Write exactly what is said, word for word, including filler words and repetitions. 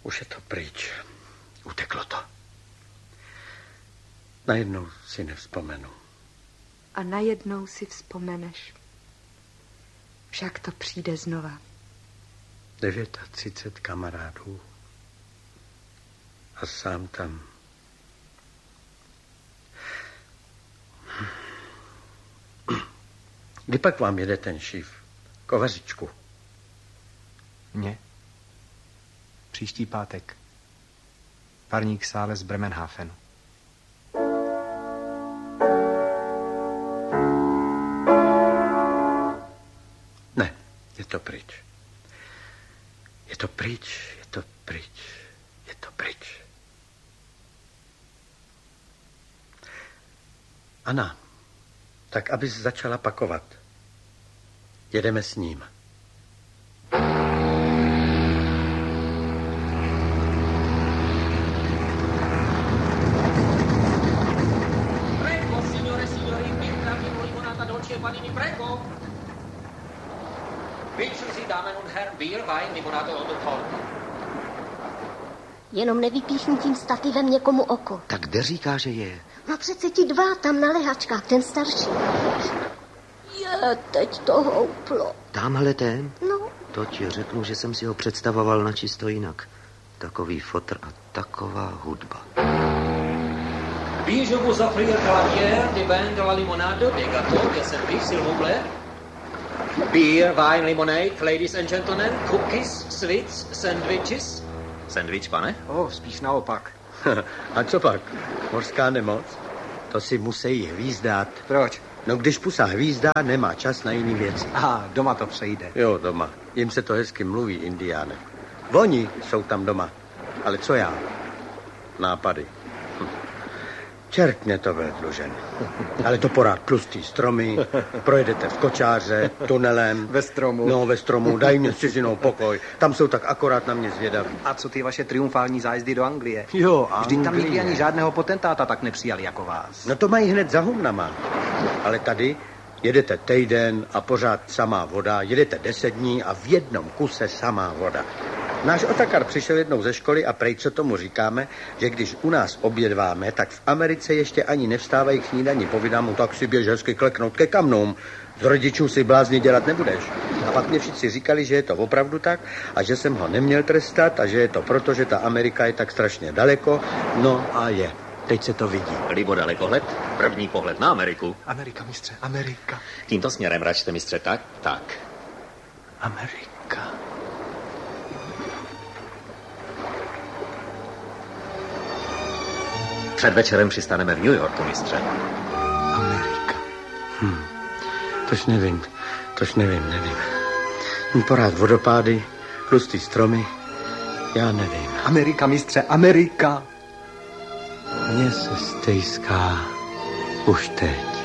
Už je to pryč. Uteklo to. Najednou si nevzpomenu. A najednou si vzpomeneš. Však to přijde znova. třicet devět kamarádů. A sám tam. Kdy pak vám jede ten šíf? Kovařičku. Mně? Příští pátek. Parník sále z Bremenhafenu. Ne, je to pryč. Je to pryč, je to pryč, je to pryč. Ana, tak abys začala pakovat. Jedeme s ním. Prego, signore, signori, Pintraffino, limonata dolce e panini, prego. Wünschen Sie, Damen und Herren, Bier, Wein, Limonade oder Korn? Jenom nevypíchni tím stativem někomu oko. Tak kde říká, že je? No přece ti dva tam na lehačkách, ten starší. Je, teď to houplo. Tamhle ten? No. To ti řeknu, že jsem si ho představoval na čisto jinak. Takový fotr a taková hudba. Puis je vous offrir de la bière, des vins, de la limonade, des gâteaux, des sandwichs, s'il vous plaît. Beer, wine, lemonade, ladies and gentlemen, cookies, sweets, sandwiches. Sandwich, pane? O, oh, spíš naopak. A co pak? Mořská nemoc? To si musí hvízdat. Proč? No když pusa hvízdá, nemá čas na jiný věci. Aha, doma to přejde. Jo, doma. Jim se to hezky mluví, Indiáne. Oni jsou tam doma. Ale co já? Nápady. Hm. Čert mě to byl dlužen. Ale to porád tlustý stromy, projedete v kočáře, tunelem. Ve stromu. No, ve stromu, daj mě s cizinou pokoj. Tam jsou tak akorát na mě zvědaví. A co ty vaše triumfální zájezdy do Anglie? Jo, Vždyť tam nikdy Anglie. ani žádného potentáta tak nepřijali jako vás. No to mají hned za humnama. Ale tady jedete týden a pořád samá voda, jedete deset dní a v jednom kuse samá voda. Náš Otakar přišel jednou ze školy a prej, co tomu říkáme, že když u nás obědváme, tak v Americe ještě ani nevstávají k snídani. Povídám mu, tak si běž hezky kleknout ke kamnům. Z rodičů si blázni dělat nebudeš. A pak mě všichni říkali, že je to opravdu tak a že jsem ho neměl trestat a že je to proto, že ta Amerika je tak strašně daleko. No a je. Teď se to vidí. Libo dalekohled, první pohled na Ameriku. Amerika, mistře, Amerika. Tímto směrem račte, mistře, tak, tak. Amerika. Před večerem přistaneme v New Yorku, mistře. Amerika. Hm. Tož nevím, tož nevím, nevím. Porád vodopády, tlustý stromy, já nevím. Amerika, mistře, Amerika. Mně se stejská už teď.